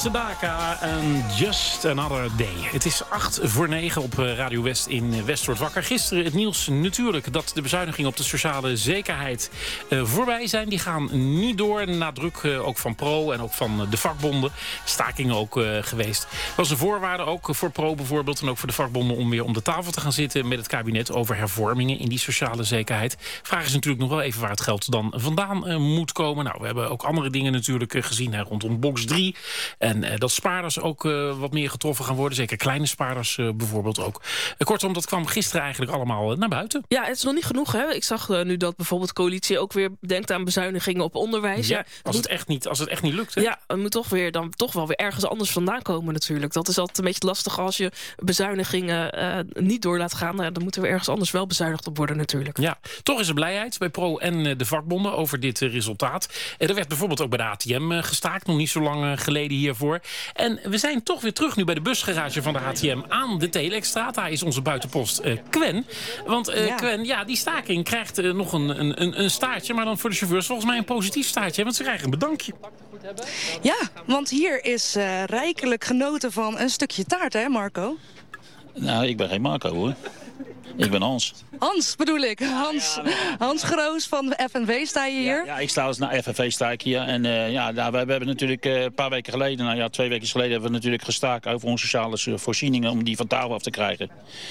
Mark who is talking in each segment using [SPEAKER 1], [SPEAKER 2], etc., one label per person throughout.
[SPEAKER 1] Sedaka en Just Another Day. Het is 8:09 op Radio West in West wordt wakker. Gisteren het nieuws natuurlijk dat de bezuinigingen op de sociale zekerheid voorbij zijn. Die gaan niet door. Na druk ook van Pro en ook van de vakbonden. Stakingen ook geweest. Dat was een voorwaarde ook voor Pro bijvoorbeeld en ook voor de vakbonden om weer om de tafel te gaan zitten met het kabinet over hervormingen in die sociale zekerheid. Vraag is natuurlijk nog wel even waar het geld dan vandaan moet komen. Nou, we hebben ook andere dingen natuurlijk gezien rondom box 3. En dat spaarders ook wat meer getroffen gaan worden. Zeker kleine spaarders bijvoorbeeld ook. Kortom, dat kwam gisteren eigenlijk allemaal naar buiten.
[SPEAKER 2] Ja, het is nog niet genoeg. Hè? Ik zag nu dat bijvoorbeeld de coalitie ook weer denkt aan bezuinigingen op onderwijs.
[SPEAKER 1] Ja, als het echt niet lukt. Hè?
[SPEAKER 2] Ja, het moet toch wel weer ergens anders vandaan komen natuurlijk. Dat is altijd een beetje lastig als je bezuinigingen niet door laat gaan. Dan moeten we ergens anders wel bezuinigd op worden natuurlijk.
[SPEAKER 1] Ja, toch is er blijheid bij Pro en de vakbonden over dit resultaat. Er werd bijvoorbeeld ook bij de ATM gestaakt, nog niet zo lang geleden hiervoor. En we zijn toch weer terug nu bij de busgarage van de ATM aan de Telexstraat. Daar is onze buitenpost Quen. Want Quen, die staking krijgt nog een staartje, maar dan voor de chauffeurs volgens mij een positief staartje, want ze krijgen een bedankje.
[SPEAKER 3] Ja, want hier is rijkelijk genoten van een stukje taart, hè Marco?
[SPEAKER 4] Nou, ik ben geen Marco, hoor. Ik ben Hans.
[SPEAKER 3] Hans bedoel ik. Hans Groos van de FNV sta je hier.
[SPEAKER 4] Ja, ik sta als naar FNV sta ik hier. En we hebben natuurlijk een paar weken geleden, 2 weken geleden, hebben we natuurlijk gestaakt over onze sociale voorzieningen om die van tafel af te krijgen.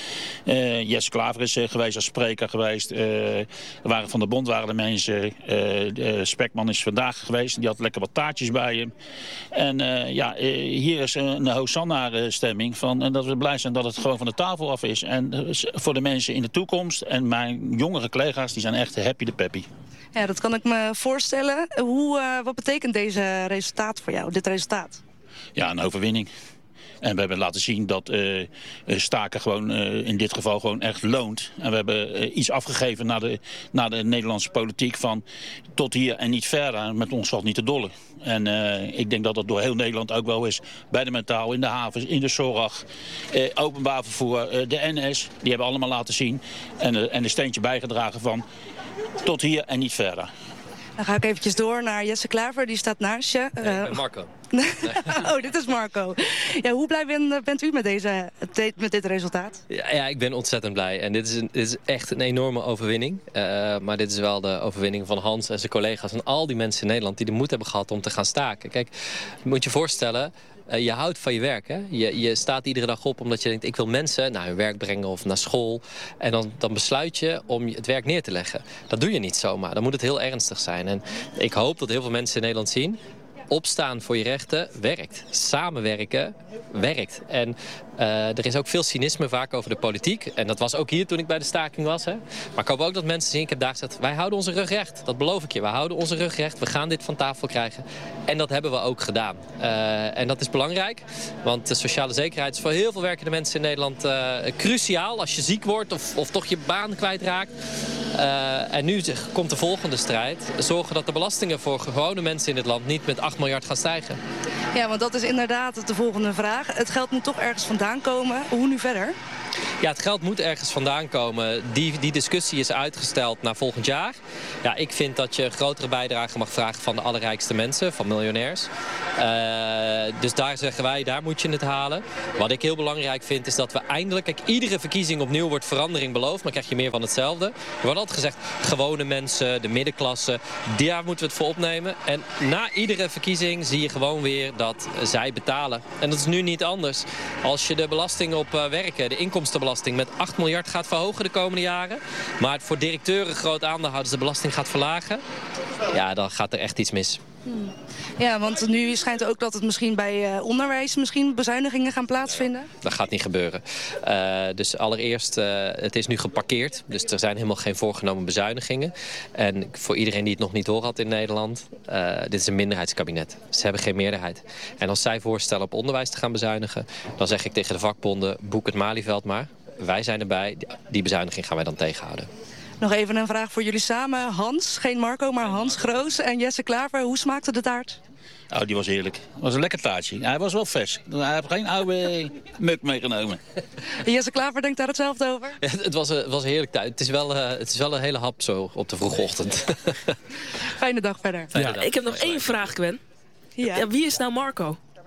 [SPEAKER 4] Jesse Klaver is geweest als spreker geweest. Van de bond waren de mensen. Spekman is vandaag geweest. Die had lekker wat taartjes bij hem. En hier is een Hosanna-stemming van en dat we blij zijn dat het gewoon van de tafel af is. En voor de mensen in de toekomst en mijn jongere collega's, die zijn echt happy de peppy.
[SPEAKER 3] Ja, dat kan ik me voorstellen. Wat betekent deze resultaat voor jou, dit resultaat?
[SPEAKER 4] Ja, een overwinning. En we hebben laten zien dat staken gewoon in dit geval gewoon echt loont. En we hebben iets afgegeven naar de Nederlandse politiek van tot hier en niet verder. Met ons valt niet te dollen. En ik denk dat dat door heel Nederland ook wel is. Bij de metaal, in de havens, in de zorg, openbaar vervoer, de NS. Die hebben allemaal laten zien en een steentje bijgedragen van tot hier en niet verder.
[SPEAKER 3] Dan ga ik eventjes door naar Jesse Klaver, die staat naast je.
[SPEAKER 5] Nee, ik ben Marco.
[SPEAKER 3] Oh, dit is Marco. Ja, hoe blij bent u met dit resultaat?
[SPEAKER 5] Ja, ik ben ontzettend blij. En dit is echt een enorme overwinning. Maar dit is wel de overwinning van Hans en zijn collega's en al die mensen in Nederland die de moed hebben gehad om te gaan staken. Kijk, je moet je voorstellen, je houdt van je werk. Hè? Je staat iedere dag op omdat je denkt, ik wil mensen naar hun werk brengen of naar school. En dan besluit je om het werk neer te leggen. Dat doe je niet zomaar. Dan moet het heel ernstig zijn. En ik hoop dat heel veel mensen in Nederland zien, opstaan voor je rechten werkt. Samenwerken werkt. En er is ook veel cynisme vaak over de politiek. En dat was ook hier toen ik bij de staking was. Hè. Maar ik hoop ook dat mensen zien, ik heb daar gezegd, wij houden onze rug recht. Dat beloof ik je. Wij houden onze rug recht. We gaan dit van tafel krijgen. En dat hebben we ook gedaan. En dat is belangrijk. Want de sociale zekerheid is voor heel veel werkende mensen in Nederland cruciaal. Als je ziek wordt of toch je baan kwijtraakt. En nu komt de volgende strijd. Zorgen dat de belastingen voor gewone mensen in dit land niet met 8 miljard gaan stijgen.
[SPEAKER 3] Ja, want dat is inderdaad de volgende vraag. Het geld moet toch ergens vandaan komen. Hoe nu verder?
[SPEAKER 5] Ja, het geld moet ergens vandaan komen. Die discussie is uitgesteld naar volgend jaar. Ja, ik vind dat je grotere bijdrage mag vragen van de allerrijkste mensen, van miljonairs. Dus daar zeggen wij, daar moet je het halen. Wat ik heel belangrijk vind is dat we eindelijk, kijk, iedere verkiezing opnieuw wordt verandering beloofd, maar krijg je meer van hetzelfde. Er wordt altijd gezegd, gewone mensen, de middenklasse, daar moeten we het voor opnemen. En na iedere verkiezing zie je gewoon weer dat zij betalen. En dat is nu niet anders. Als je de belasting op werken, de inkomstenbelasting met 8 miljard gaat verhogen de komende jaren, maar het voor directeuren, groot aandeelhouders de belasting gaat verlagen, ja, dan gaat er echt iets mis.
[SPEAKER 3] Ja, want nu schijnt ook dat het misschien bij onderwijs bezuinigingen gaan plaatsvinden.
[SPEAKER 5] Dat gaat niet gebeuren. Dus allereerst, het is nu geparkeerd. Dus er zijn helemaal geen voorgenomen bezuinigingen. En voor iedereen die het nog niet door had in Nederland, dit is een minderheidskabinet. Ze hebben geen meerderheid. En als zij voorstellen op onderwijs te gaan bezuinigen, dan zeg ik tegen de vakbonden, boek het Malieveld maar. Wij zijn erbij. Die bezuiniging gaan wij dan tegenhouden.
[SPEAKER 3] Nog even een vraag voor jullie samen. Hans, geen Marco, maar Hans Groos en Jesse Klaver. Hoe smaakte de taart?
[SPEAKER 4] Oh, die was heerlijk. Het was een lekker taartje. Hij was wel vers. Hij heeft geen oude muk meegenomen.
[SPEAKER 3] Jesse Klaver denkt daar hetzelfde over?
[SPEAKER 5] Ja, het was een heerlijk taart. Het is wel een hele hap zo op de vroege ochtend.
[SPEAKER 3] Fijne dag verder.
[SPEAKER 2] Ja, ik heb nog één vraag, Gwen. Ja, wie is nou Marco?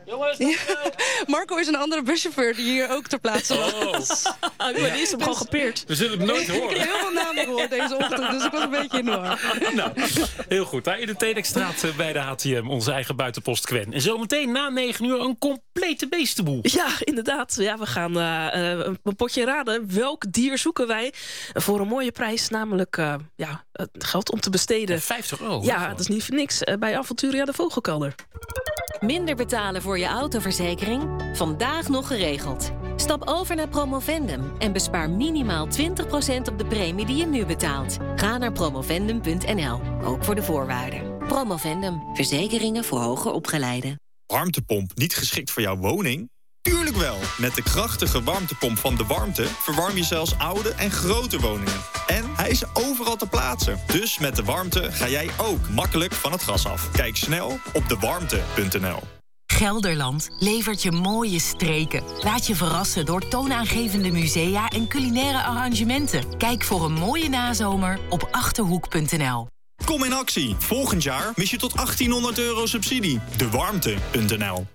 [SPEAKER 3] Marco is een andere buschauffeur die hier ook ter plaatse was.
[SPEAKER 2] Die is hem gewoon gepeerd.
[SPEAKER 1] We zullen hem nooit horen.
[SPEAKER 3] Ik heb heel veel namen gehoord deze ochtend, dus ik was een beetje in de war.
[SPEAKER 1] Nou, heel goed. Daar in de Tedex-straat bij de HTM, onze eigen buitenpost Gwen. En zometeen na 9 uur een complete beestenboel.
[SPEAKER 2] Ja, inderdaad. Ja, we gaan een potje raden. Welk dier zoeken wij voor een mooie prijs? Namelijk geld om te besteden.
[SPEAKER 1] €50.
[SPEAKER 2] Ja, dat is niet voor niks. Bij Aventuria de Vogelkelder.
[SPEAKER 6] Minder betalen voor je autoverzekering? Vandaag nog geregeld. Stap over naar Promovendum en bespaar minimaal 20% op de premie die je nu betaalt. Ga naar promovendum.nl, ook voor de voorwaarden. Promovendum, verzekeringen voor hoger opgeleiden.
[SPEAKER 7] Warmtepomp niet geschikt voor jouw woning? Tuurlijk wel! Met de krachtige warmtepomp van De Warmte verwarm je zelfs oude en grote woningen. En hij is overal te plaatsen. Dus met De Warmte ga jij ook makkelijk van het gas af. Kijk snel op dewarmte.nl.
[SPEAKER 8] Gelderland levert je mooie streken. Laat je verrassen door toonaangevende musea en culinaire arrangementen. Kijk voor een mooie nazomer op Achterhoek.nl.
[SPEAKER 7] Kom in actie. Volgend jaar mis je tot €1800 subsidie. Dewarmte.nl.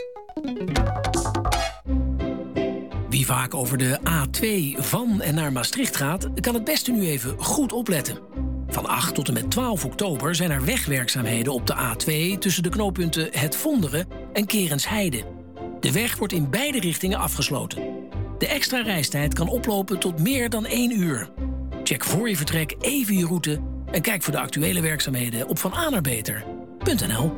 [SPEAKER 9] Wie vaak over de A2 van en naar Maastricht gaat, kan het beste nu even goed opletten. Van 8 tot en met 12 oktober zijn er wegwerkzaamheden op de A2 tussen de knooppunten Het Vonderen en Kerensheide. De weg wordt in beide richtingen afgesloten. De extra reistijd kan oplopen tot meer dan 1 uur. Check voor je vertrek even je route en kijk voor de actuele werkzaamheden op vananerbeter.nl.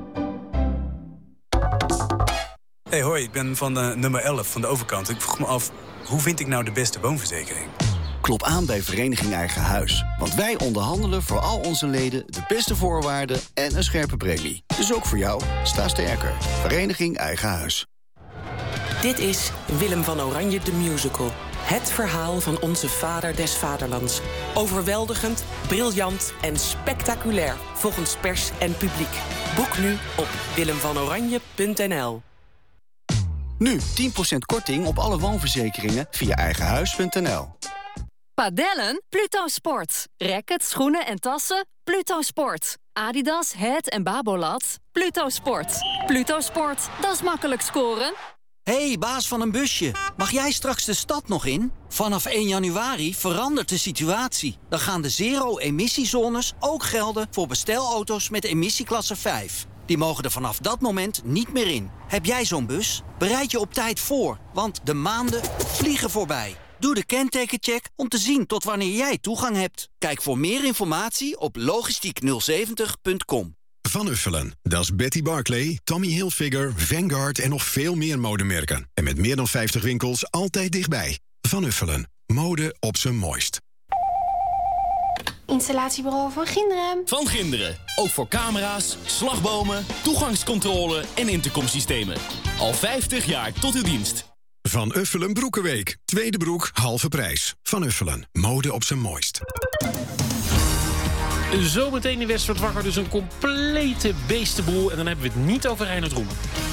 [SPEAKER 10] Hey, hoi, ik ben van nummer 11 van de overkant. Ik vroeg me af, hoe vind ik nou de beste woonverzekering?
[SPEAKER 11] Klop aan bij Vereniging Eigen Huis. Want wij onderhandelen voor al onze leden de beste voorwaarden en een scherpe premie. Dus ook voor jou, sta sterker. Vereniging Eigen Huis.
[SPEAKER 12] Dit is Willem van Oranje de Musical. Het verhaal van onze vader des vaderlands. Overweldigend, briljant en spectaculair. Volgens pers en publiek. Boek nu op willemvanoranje.nl.
[SPEAKER 11] Nu 10% korting op alle woonverzekeringen via eigenhuis.nl.
[SPEAKER 6] Padellen? Pluto Sport. Rackets, schoenen en tassen? Pluto Sport. Adidas, Het en Babolat? Pluto Sport. Pluto Sport, dat is makkelijk scoren.
[SPEAKER 13] Hey, baas van een busje. Mag jij straks de stad nog in? Vanaf 1 januari verandert de situatie. Dan gaan de zero-emissiezones ook gelden voor bestelauto's met emissieklasse 5. Die mogen er vanaf dat moment niet meer in. Heb jij zo'n bus? Bereid je op tijd voor, want de maanden vliegen voorbij. Doe de kentekencheck om te zien tot wanneer jij toegang hebt. Kijk voor meer informatie op logistiek070.com.
[SPEAKER 14] Van Uffelen, dat is Betty Barclay, Tommy Hilfiger, Vanguard en nog veel meer modemerken. En met meer dan 50 winkels altijd dichtbij. Van Uffelen, mode op zijn mooist.
[SPEAKER 15] Installatiebureau Van Ginderen.
[SPEAKER 16] Van Ginderen, ook voor camera's, slagbomen, toegangscontrole en intercomsystemen. Al 50 jaar tot uw dienst.
[SPEAKER 14] Van Uffelen Broekenweek. Tweede broek, halve prijs. Van Uffelen, mode op zijn mooist.
[SPEAKER 1] Zometeen in Westwoord Wakker dus een complete beestenboel. En dan hebben we het niet over Reinhard Roemer.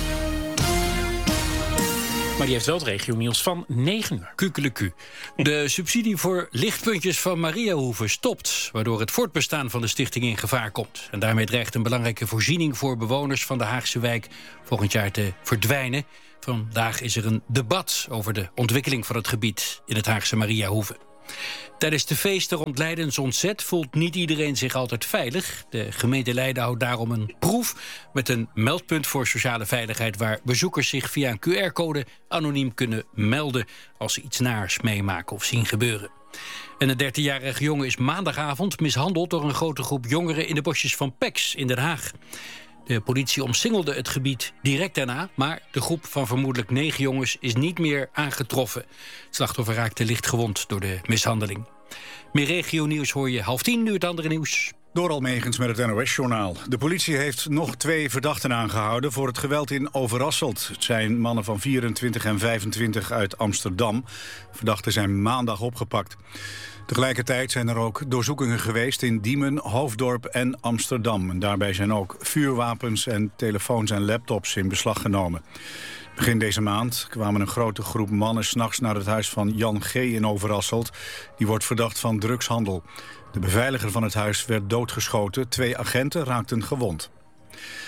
[SPEAKER 1] Maar die heeft wel het regionieuws van 9 uur.
[SPEAKER 17] Kukeleku. De subsidie voor lichtpuntjes van Mariahoeve stopt, waardoor het voortbestaan van de stichting in gevaar komt. En daarmee dreigt een belangrijke voorziening voor bewoners van de Haagse wijk volgend jaar te verdwijnen. Vandaag is er een debat over de ontwikkeling van het gebied in het Haagse Mariahoeve. Tijdens de feesten rond Leidens ontzet voelt niet iedereen zich altijd veilig. De gemeente Leiden houdt daarom een proef met een meldpunt voor sociale veiligheid, waar bezoekers zich via een QR-code anoniem kunnen melden als ze iets naars meemaken of zien gebeuren. En een 13-jarige jongen is maandagavond mishandeld door een grote groep jongeren in de bosjes van Peks in Den Haag. De politie omsingelde het gebied direct daarna, maar de groep van vermoedelijk 9 jongens is niet meer aangetroffen. Het slachtoffer raakte licht gewond door de mishandeling. Meer regionieuws hoor je 9:30, nu het andere nieuws.
[SPEAKER 18] Door Almegens met het NOS-journaal. De politie heeft nog 2 verdachten aangehouden voor het geweld in Overasselt. Het zijn mannen van 24 en 25 uit Amsterdam. Verdachten zijn maandag opgepakt. Tegelijkertijd zijn er ook doorzoekingen geweest in Diemen, Hoofddorp en Amsterdam. En daarbij zijn ook vuurwapens en telefoons en laptops in beslag genomen. Begin deze maand kwamen een grote groep mannen 's nachts naar het huis van Jan G. in Overasselt. Die wordt verdacht van drugshandel. De beveiliger van het huis werd doodgeschoten. 2 agenten raakten gewond.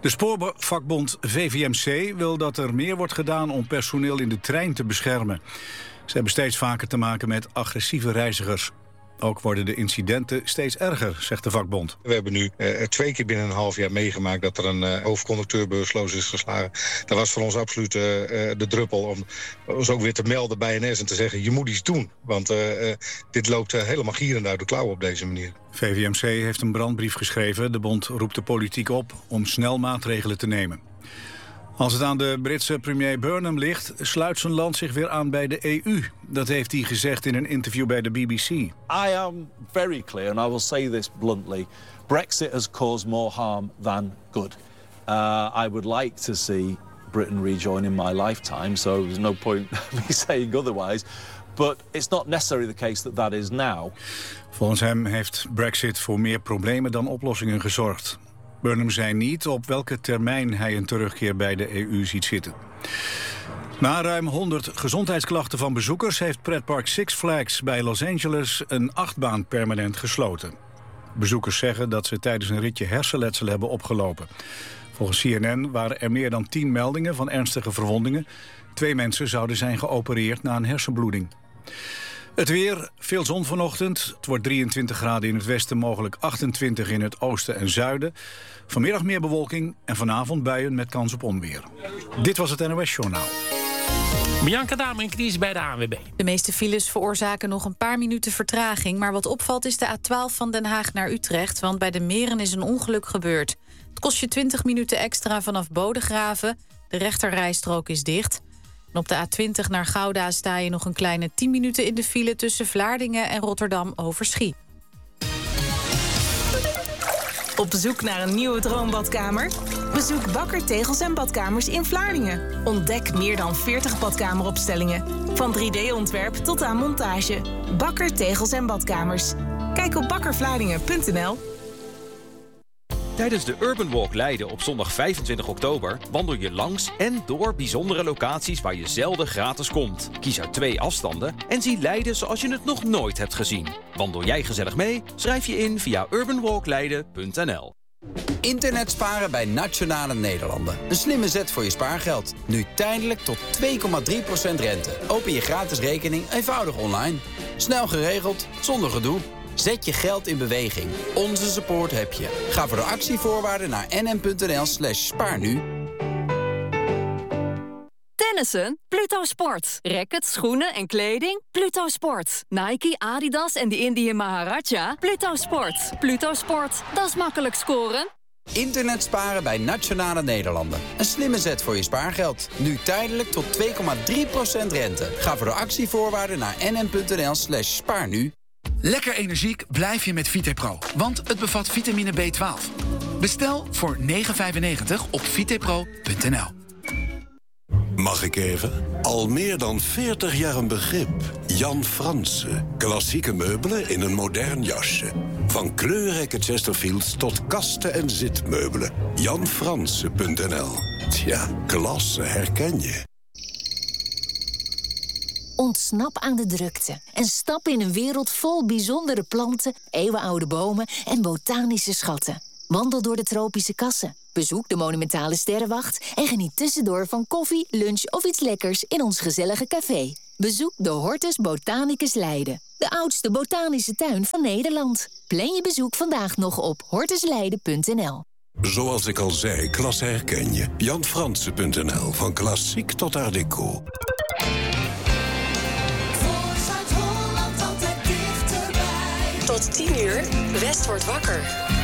[SPEAKER 18] De spoorvakbond VVMC wil dat er meer wordt gedaan om personeel in de trein te beschermen. Ze hebben steeds vaker te maken met agressieve reizigers. Ook worden de incidenten steeds erger, zegt de vakbond.
[SPEAKER 15] We hebben nu 2 keer binnen een half jaar meegemaakt dat er een hoofdconducteur bewusteloos is geslagen. Dat was voor ons absoluut de druppel om ons ook weer te melden bij NS en te zeggen, je moet iets doen. Want dit loopt helemaal gierend uit de klauwen op deze manier.
[SPEAKER 18] VVMC heeft een brandbrief geschreven. De bond roept de politiek op om snel maatregelen te nemen. Als het aan de Britse premier Burnham ligt, sluit zijn land zich weer aan bij de EU. Dat heeft hij gezegd in een interview bij de BBC.
[SPEAKER 19] I am very clear, and I will say this bluntly. Brexit has caused more harm than good. I would like to see Britain rejoin in my lifetime, so there's no point me saying otherwise. But it's not necessarily the case that that is now.
[SPEAKER 18] Volgens hem heeft Brexit voor meer problemen dan oplossingen gezorgd. Burnham zei niet op welke termijn hij een terugkeer bij de EU ziet zitten. Na ruim 100 gezondheidsklachten van bezoekers heeft pretpark Six Flags bij Los Angeles een achtbaan permanent gesloten. Bezoekers zeggen dat ze tijdens een ritje hersenletsel hebben opgelopen. Volgens CNN waren er meer dan 10 meldingen van ernstige verwondingen. 2 mensen zouden zijn geopereerd na een hersenbloeding. Het weer, veel zon vanochtend. Het wordt 23 graden in het westen, mogelijk 28 in het oosten en zuiden. Vanmiddag meer bewolking en vanavond buien met kans op onweer. Dit was het NOS Journaal.
[SPEAKER 1] Bianca Damink, die is bij de ANWB.
[SPEAKER 20] De meeste files veroorzaken nog een paar minuten vertraging. Maar wat opvalt is de A12 van Den Haag naar Utrecht. Want bij de Meren is een ongeluk gebeurd. Het kost je 20 minuten extra vanaf Bodegraven. De rechterrijstrook is dicht. En op de A20 naar Gouda sta je nog een kleine 10 minuten in de file tussen Vlaardingen en Rotterdam-Overschie.
[SPEAKER 21] Op zoek naar een nieuwe droombadkamer? Bezoek Bakker Tegels en Badkamers in Vlaardingen. Ontdek meer dan 40 badkameropstellingen. Van 3D-ontwerp tot aan montage. Bakker Tegels en Badkamers. Kijk op bakkervlaardingen.nl.
[SPEAKER 22] Tijdens de Urban Walk Leiden op zondag 25 oktober wandel je langs en door bijzondere locaties waar je zelden gratis komt. Kies uit 2 afstanden en zie Leiden zoals je het nog nooit hebt gezien. Wandel jij gezellig mee? Schrijf je in via urbanwalkleiden.nl.
[SPEAKER 23] Internet sparen bij Nationale Nederlanden. Een slimme zet voor je spaargeld. Nu tijdelijk tot 2,3% rente. Open je gratis rekening eenvoudig online. Snel geregeld, zonder gedoe. Zet je geld in beweging. Onze support heb je. Ga voor de actievoorwaarden naar nm.nl/spaarnu.
[SPEAKER 24] Tennissen? Pluto Sport. Rackets, schoenen en kleding? Pluto Sport. Nike, Adidas en de Indian Maharaja? Pluto Sport. Pluto Sport. Dat is makkelijk scoren.
[SPEAKER 23] Internet sparen bij Nationale Nederlanden. Een slimme zet voor je spaargeld. Nu tijdelijk tot 2,3% rente. Ga voor de actievoorwaarden naar nm.nl/spaarnu.
[SPEAKER 25] Lekker energiek blijf je met VitePro, want het bevat vitamine B12. Bestel voor €9,95 op vitepro.nl.
[SPEAKER 26] Mag ik even? Al meer dan 40 jaar een begrip. Jan Franse. Klassieke meubelen in een modern jasje. Van kleurrijke Chesterfields tot kasten en zitmeubelen. Janfranse.nl. Tja, klasse herken je.
[SPEAKER 27] Ontsnap aan de drukte en stap in een wereld vol bijzondere planten, eeuwenoude bomen en botanische schatten. Wandel door de tropische kassen, bezoek de monumentale sterrenwacht en geniet tussendoor van koffie, lunch of iets lekkers in ons gezellige café. Bezoek de Hortus Botanicus Leiden, de oudste botanische tuin van Nederland. Plan je bezoek vandaag nog op hortusleiden.nl.
[SPEAKER 26] Zoals ik al zei, klasse herken je. Janfranse.nl. Van klassiek tot art déco.
[SPEAKER 21] Tot 10 uur, West wordt wakker.